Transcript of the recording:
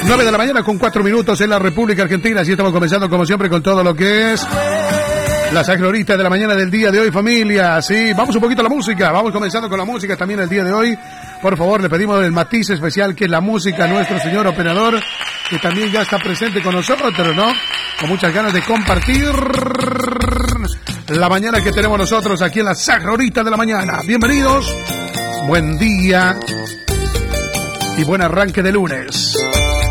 9 de la mañana con 4 minutos en la República Argentina. Así estamos comenzando como siempre con todo lo que es la Sagrorita de la mañana del día de hoy, familia. Sí, vamos un poquito a la música. Vamos comenzando con la música también el día de hoy. Por favor, le pedimos el matiz especial que es la música a nuestro señor operador, que también ya está presente con nosotros, ¿no? Con muchas ganas de compartir la mañana que tenemos nosotros aquí en la Sagrorita de la mañana. Bienvenidos, buen día y buen arranque de lunes.